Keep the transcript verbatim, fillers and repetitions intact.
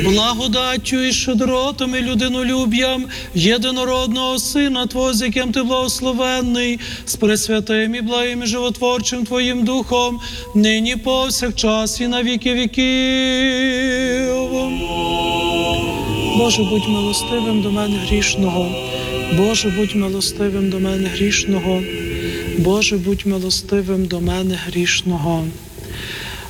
благодаттю і щедротом і людинолюб'ям єдинородного Сина Твого, з яким Ти благословенний, з пресвятим і благим і животворчим Твоїм Духом, нині повсякчас і на віки віків. Боже, будь милостивим до мене грішного. Боже, будь милостивим до мене грішного. Боже, будь милостивим до мене грішного.